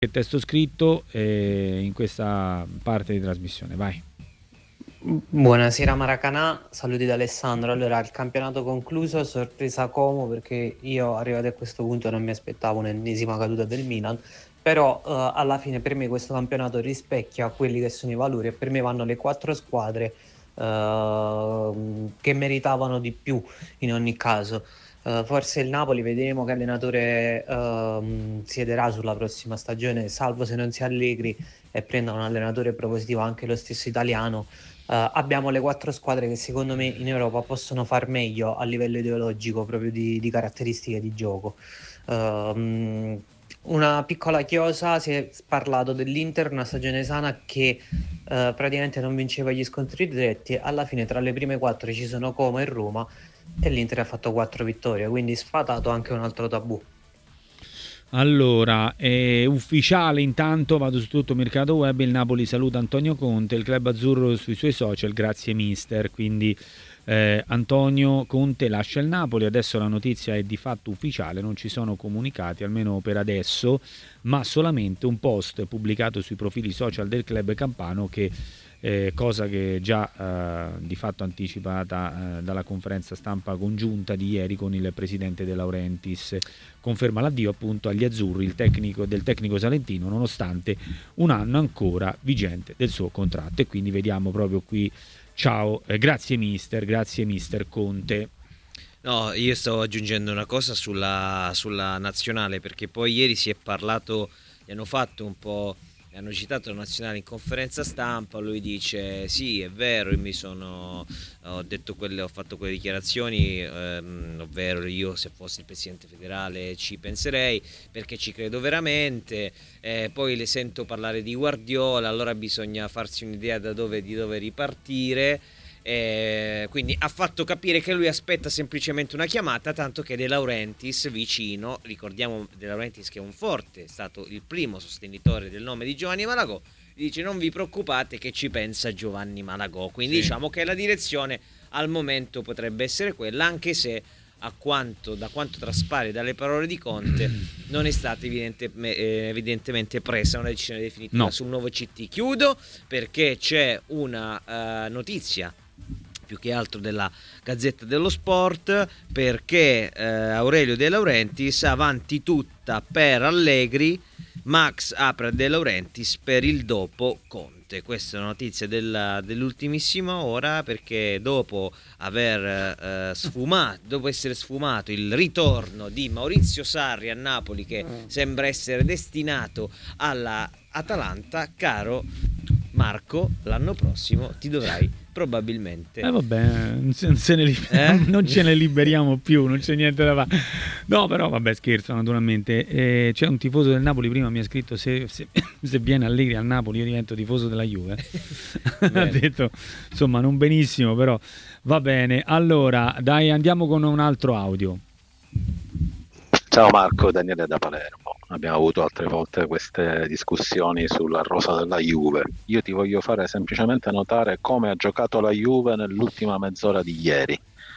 testo scritto in questa parte di trasmissione. Vai. Buonasera Maracanà, saluti da Alessandro. Allora, il campionato concluso, sorpresa Como perché io arrivato a questo punto non mi aspettavo un'ennesima caduta del Milan, però alla fine per me questo campionato rispecchia quelli che sono i valori e per me vanno le 4 squadre che meritavano di più in ogni caso. Forse il Napoli, vedremo che allenatore siederà sulla prossima stagione, salvo se non si Allegri e prenda un allenatore propositivo anche lo stesso italiano. Abbiamo le 4 squadre che secondo me in Europa possono far meglio a livello ideologico, proprio di caratteristiche di gioco. Una piccola chiosa, si è parlato dell'Inter, una stagione sana che praticamente non vinceva gli scontri diretti. Alla fine tra le prime 4 ci sono Como e Roma e l'Inter ha fatto 4 vittorie, quindi sfatato anche un altro tabù. Allora, è ufficiale intanto, vado su tutto mercato web, il Napoli saluta Antonio Conte, il club azzurro sui suoi social, grazie mister, quindi Antonio Conte lascia il Napoli, adesso la notizia è di fatto ufficiale, non ci sono comunicati, almeno per adesso, ma solamente un post pubblicato sui profili social del club campano che cosa che già di fatto anticipata dalla conferenza stampa congiunta di ieri con il presidente De Laurentiis, conferma l'addio appunto agli azzurri del tecnico salentino nonostante un anno ancora vigente del suo contratto, e quindi vediamo proprio qui ciao, grazie mister Conte. No, io stavo aggiungendo una cosa sulla nazionale, perché poi ieri si è parlato, gli hanno fatto un po', hanno citato la nazionale in conferenza stampa, lui dice sì è vero, ho fatto quelle dichiarazioni, ovvero io se fossi il presidente federale ci penserei perché ci credo veramente, poi le sento parlare di Guardiola, allora bisogna farsi un'idea di dove ripartire. Quindi ha fatto capire che lui aspetta semplicemente una chiamata, tanto che De Laurentiis vicino, ricordiamo De Laurentiis che è un forte, è stato il primo sostenitore del nome di Giovanni Malagò, dice non vi preoccupate che ci pensa Giovanni Malagò, quindi sì, diciamo che la direzione al momento potrebbe essere quella, anche se da quanto traspare dalle parole di Conte non è stata evidentemente presa una decisione definitiva sul nuovo CT. Chiudo perché c'è una notizia più che altro della Gazzetta dello Sport, perché Aurelio De Laurentiis avanti tutta per Allegri, Max apre a De Laurentiis per il dopo Conte. Questa è una notizia dell'ultimissima ora, perché dopo essere sfumato il ritorno di Maurizio Sarri a Napoli, che sembra essere destinato alla Atalanta, caro Marco, l'anno prossimo ti dovrai probabilmente vabbè, non ce ne liberiamo più, non c'è niente da fare. No, però vabbè, scherzo naturalmente. C'è un tifoso del Napoli prima mi ha scritto se viene Allegri al Napoli io divento tifoso della Juve. Ha detto insomma non benissimo, però va bene. Allora dai, andiamo con un altro audio. Ciao Marco, Daniele da Palermo. Abbiamo avuto altre volte queste discussioni sulla rosa della Juve. Io ti voglio fare semplicemente notare come ha giocato la Juve nell'ultima mezz'ora di ieri.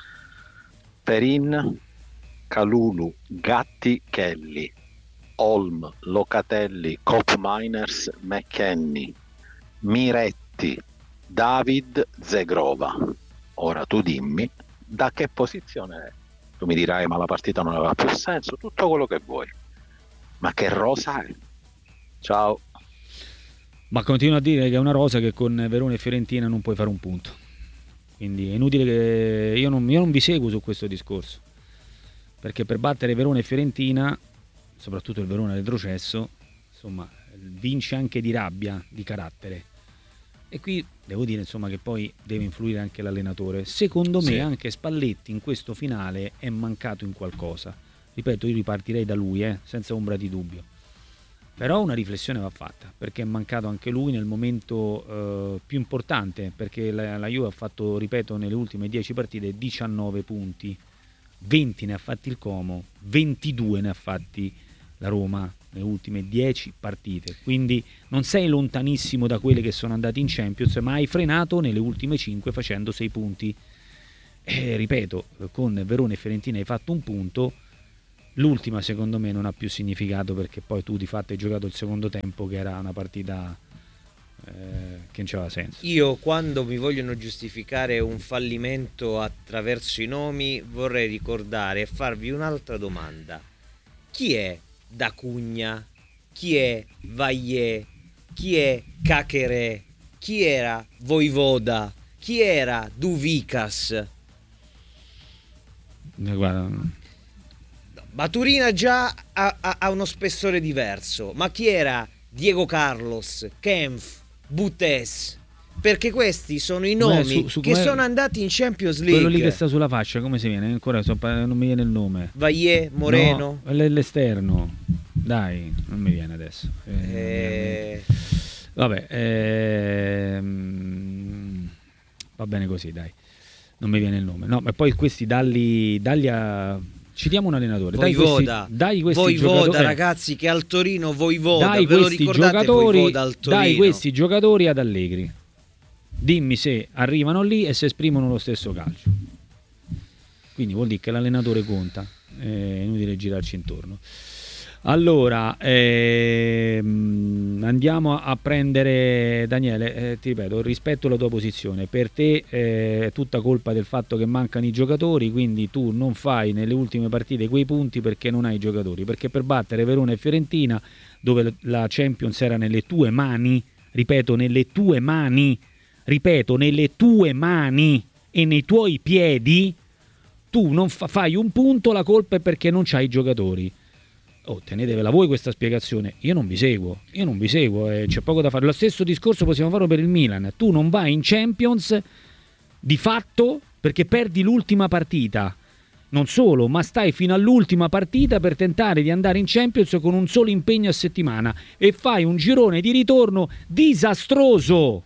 Perin, Kalulu, Gatti, Kelly, Olm, Locatelli, Cop Miners, McKennie, Miretti, David, Zegrova. Ora tu dimmi da che posizione è. Tu mi dirai ma la partita non aveva più senso, tutto quello che vuoi. Ma che rosa è? Ciao. Ma continuo a dire che è una rosa che con Verona e Fiorentina non puoi fare un punto. Quindi è inutile che io non vi seguo su questo discorso. Perché per battere Verona e Fiorentina, soprattutto il Verona retrocesso, insomma, vince anche di rabbia, di carattere. E qui devo dire insomma che poi deve influire anche l'allenatore. Secondo me anche Spalletti in questo finale è mancato in qualcosa. Ripeto, io ripartirei da lui, senza ombra di dubbio. Però una riflessione va fatta, perché è mancato anche lui nel momento più importante, perché la Juve ha fatto, ripeto, nelle ultime 10 partite 19 punti, 20 ne ha fatti il Como, 22 ne ha fatti la Roma nelle ultime 10 partite, quindi non sei lontanissimo da quelle che sono andate in Champions, ma hai frenato nelle ultime 5 facendo 6 punti. Ripeto, con Verona e Fiorentina hai fatto un punto, L'ultima secondo me non ha più significato, perché poi tu di fatto hai giocato il secondo tempo, che era una partita che non c'aveva senso. Io, quando mi vogliono giustificare un fallimento attraverso i nomi, vorrei ricordare e farvi un'altra domanda: chi è D'Acugna? Chi è Vaier? Chi è Cachere? Chi era Voivoda? Chi era Duvikas? Guarda, Baturina già ha uno spessore diverso, ma chi era Diego Carlos, Kempf, Butes? Perché questi sono i nomi che sono andati in Champions League. Quello lì che sta sulla fascia, come si viene? Ancora non mi viene il nome. Vaier, Moreno. No, l'esterno. Dai, non mi viene adesso. Vabbè, va bene così, dai. Non mi viene il nome. No, ma poi questi dalli a... Ci diamo un allenatore. Voivoda. Dai questi Voivoda, giocatori, ragazzi, che al Torino Voivoda. dai Ve lo questi ricordate, giocatori, Voivoda al Torino? dai questi giocatori ad Allegri. Dimmi se arrivano lì e se esprimono lo stesso calcio. Quindi vuol dire che l'allenatore conta. È inutile girarci intorno. Allora, andiamo a prendere Daniele, ti ripeto, rispetto la tua posizione. Per te è tutta colpa del fatto che mancano i giocatori, quindi tu non fai nelle ultime partite quei punti perché non hai i giocatori, perché per battere Verona e Fiorentina, dove la Champions era nelle tue mani, ripeto, nelle tue mani e nei tuoi piedi, tu non fai un punto, la colpa è perché non c'hai i giocatori. Oh, tenetevela voi questa spiegazione. Io non vi seguo, c'è poco da fare. Lo stesso discorso possiamo farlo per il Milan. Tu non vai in Champions di fatto perché perdi l'ultima partita. Non solo, ma stai fino all'ultima partita per tentare di andare in Champions con un solo impegno a settimana e fai un girone di ritorno disastroso.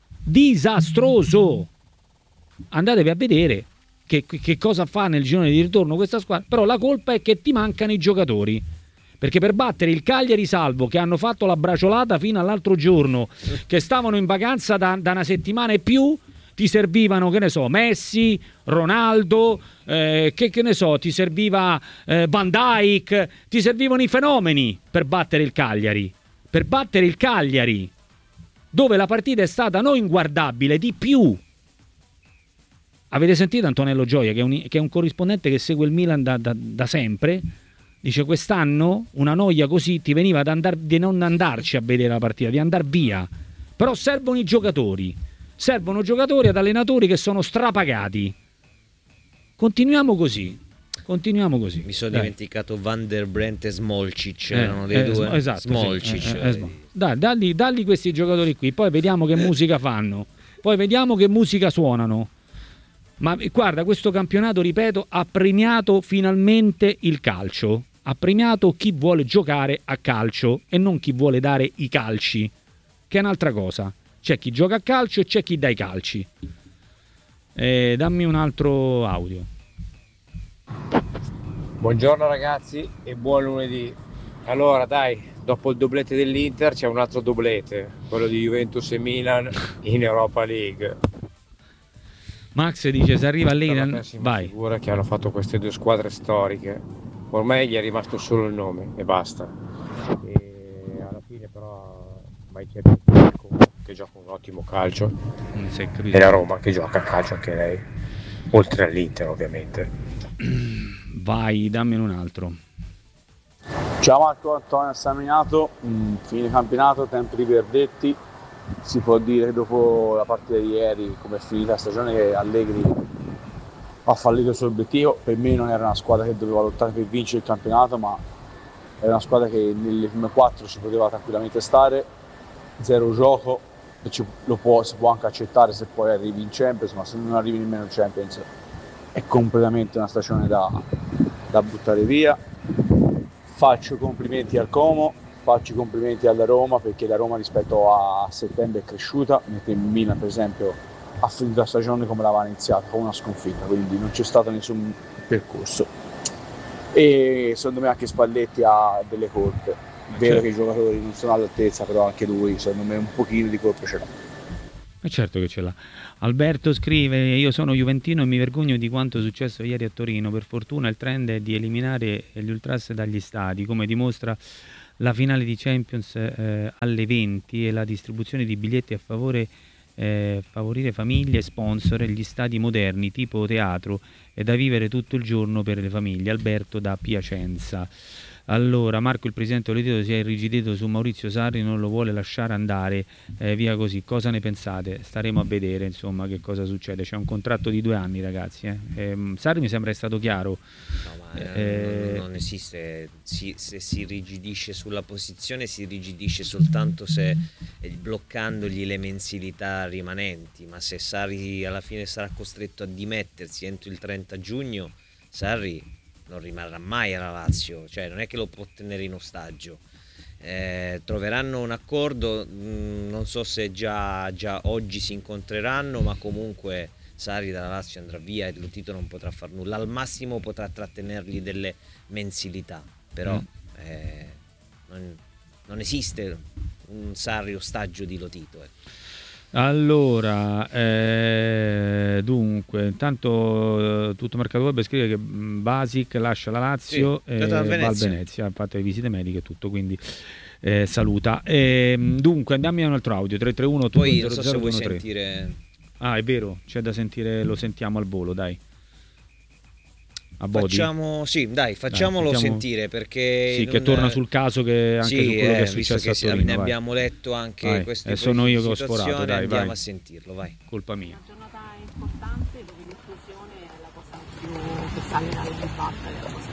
Andatevi a vedere che cosa fa nel girone di ritorno questa squadra. Però la colpa è che ti mancano i giocatori. Perché per battere il Cagliari Salvo, che hanno fatto la braciolata fino all'altro giorno, che stavano in vacanza da una settimana e più, ti servivano, che ne so, Messi, Ronaldo, che ne so, ti serviva Van Dijk, ti servivano i fenomeni per battere il Cagliari. Per battere il Cagliari, dove la partita è stata non inguardabile, di più. Avete sentito Antonello Gioia, che è un corrispondente che segue il Milan da sempre? Dice: quest'anno una noia così ti veniva di non andarci a vedere la partita, di andar via. Però servono i giocatori. Servono giocatori ad allenatori che sono strapagati. Continuiamo così. Mi sono dimenticato Van der Brent e Smolcic, erano dei due. Esatto, Smolcic. Sì. Dalli questi giocatori qui, poi vediamo che musica fanno. Poi vediamo che musica suonano. Ma guarda, questo campionato, ripeto, ha premiato finalmente il calcio. Ha premiato chi vuole giocare a calcio e non chi vuole dare i calci, che è un'altra cosa. C'è chi gioca a calcio e c'è chi dà i calci. Dammi un altro audio. Buongiorno ragazzi e buon lunedì. Allora dai, dopo il doblete dell'Inter c'è un altro doblete, quello di Juventus e Milan in Europa League. Max dice: se arriva lì, vai. Figura che hanno fatto queste due squadre storiche. Ormai gli è rimasto solo il nome e basta. E alla fine però mai c'è che gioca un ottimo calcio e la Roma che gioca a calcio anche lei, oltre all'Inter ovviamente. Vai, dammi un altro. Ciao Marco, Antonio Staminato. Fine campionato, tempi riverdetti. Si può dire che dopo la partita di ieri, come è finita la stagione, che Allegri ha fallito il suo obiettivo. Per me non era una squadra che doveva lottare per vincere il campionato, ma era una squadra che nelle prime 4 ci poteva tranquillamente stare. Zero gioco, si può anche accettare se poi arrivi in Champions, ma se non arrivi nemmeno in Champions è completamente una stagione da buttare via. Faccio complimenti al Como, faccio complimenti alla Roma, perché la Roma rispetto a settembre è cresciuta, mentre il Milan per esempio ha finito la stagione come l'aveva iniziata, con una sconfitta, quindi non c'è stato nessun percorso. E secondo me anche Spalletti ha delle colpe. È vero che i giocatori non sono all'altezza, però anche lui secondo me un pochino di colpe ce l'ha. Ma certo che ce l'ha. Alberto scrive: io sono juventino e mi vergogno di quanto è successo ieri a Torino. Per fortuna il trend è di eliminare gli ultras dagli stadi, come dimostra la finale di Champions alle 20 e la distribuzione di biglietti a favorire famiglie e sponsor e gli stadi moderni tipo teatro è da vivere tutto il giorno per le famiglie. Alberto da Piacenza. Allora, Marco, il presidente Olitito si è irrigidito su Maurizio Sarri, non lo vuole lasciare andare via così. Cosa ne pensate? Staremo a vedere, insomma, che cosa succede. C'è un contratto di 2 anni, ragazzi. Sarri mi sembra è stato chiaro. No, ma non esiste. Se si irrigidisce sulla posizione, si irrigidisce soltanto se bloccandogli le mensilità rimanenti. Ma se Sarri alla fine sarà costretto a dimettersi entro il 30 giugno, Sarri non rimarrà mai alla Lazio, cioè non è che lo può tenere in ostaggio. Troveranno un accordo, non so se già oggi si incontreranno, ma comunque Sarri dalla Lazio andrà via e Lotito non potrà far nulla. Al massimo potrà trattenergli delle mensilità, però non esiste un Sarri ostaggio di Lotito. Allora, dunque, intanto tutto Mercato Web scrive che Basic lascia la Lazio e va al Venezia, ha fatto le visite mediche e tutto, quindi saluta. Dunque, andiamo a un altro audio, 331 Poi non so se vuoi sentire... Ah, è vero, c'è da sentire, lo sentiamo al volo, dai. Facciamolo sentire, perché sì, che torna sul caso, che anche su quello che è successo a Torino. Ne abbiamo letto anche queste sono io che ho sforato, dai, andiamo vai. a sentirlo, vai. Colpa mia. Una giornata importante dove l'inclusione è la cosa più che sale dalle ribalta, è la cosa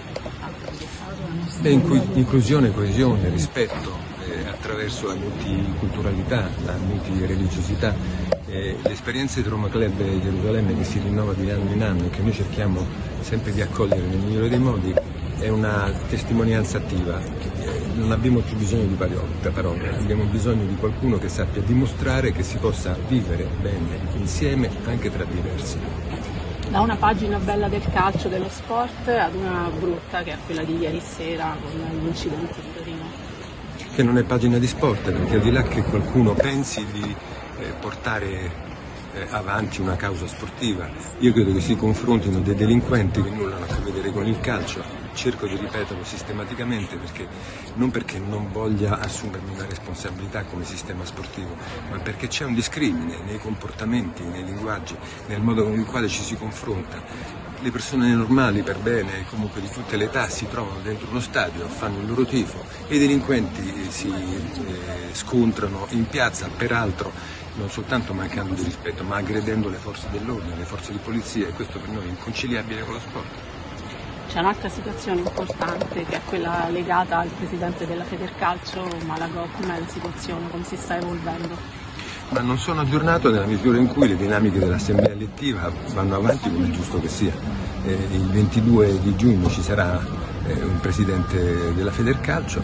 più importante. Inclusione, coesione, rispetto attraverso la multiculturalità, la multireligiosità. L'esperienza di Roma Club e Gerusalemme, che si rinnova di anno in anno e che noi cerchiamo sempre di accogliere nel migliore dei modi, è una testimonianza attiva. Non abbiamo più bisogno di parole, abbiamo bisogno di qualcuno che sappia dimostrare che si possa vivere bene insieme anche tra diversi. Da una pagina bella del calcio, dello sport, ad una brutta, che è quella di ieri sera con gli incidenti di Torino. Che non è pagina di sport, perché al di là che qualcuno pensi di portare avanti una causa sportiva, io credo che si confrontino dei delinquenti che nulla hanno a che vedere con il calcio. Cerco di ripeterlo sistematicamente, non perché non voglia assumermi una responsabilità come sistema sportivo, ma perché c'è un discrimine nei comportamenti, nei linguaggi, nel modo con il quale ci si confronta. Le persone normali, per bene, comunque di tutte le età, si trovano dentro uno stadio, fanno il loro tifo, e i delinquenti si scontrano in piazza, peraltro non soltanto mancando di rispetto, ma aggredendo le forze dell'ordine, le forze di polizia, e questo per noi è inconciliabile con lo sport. C'è un'altra situazione importante, che è quella legata al presidente della Federcalcio, Malagò. Com'è la situazione, come si sta evolvendo? Ma non sono aggiornato nella misura in cui le dinamiche dell'assemblea elettiva vanno avanti come è giusto che sia. Il 22 di giugno ci sarà un presidente della Federcalcio,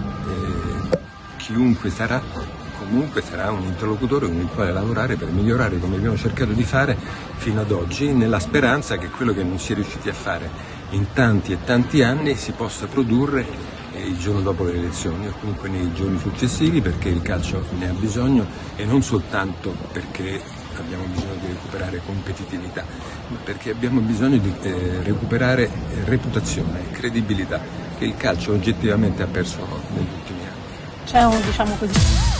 chiunque sarà, comunque sarà un interlocutore con il quale lavorare per migliorare, come abbiamo cercato di fare fino ad oggi, nella speranza che quello che non si è riusciti a fare in tanti e tanti anni si possa produrre il giorno dopo le elezioni o comunque nei giorni successivi, perché il calcio ne ha bisogno, e non soltanto perché abbiamo bisogno di recuperare competitività, ma perché abbiamo bisogno di recuperare reputazione, credibilità, che il calcio oggettivamente ha perso negli ultimi anni. C'è un, diciamo così,